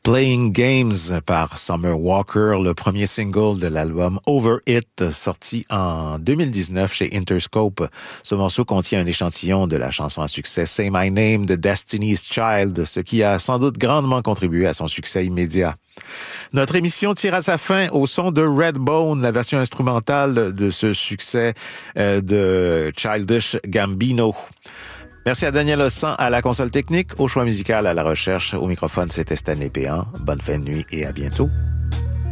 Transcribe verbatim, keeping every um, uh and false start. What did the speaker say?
Playing Games par Summer Walker, le premier single de l'album Over It, sorti en deux mille dix-neuf chez Interscope. Ce morceau contient un échantillon de la chanson à succès Say My Name de Destiny's Child, ce qui a sans doute grandement contribué à son succès immédiat. Notre émission tire à sa fin au son de Redbone, la version instrumentale de ce succès euh, de Childish Gambino. Merci à Daniel Ossan à la console technique, au choix musical, à la recherche. Au microphone, c'était Stanley Péan. Bonne fin de nuit et à bientôt.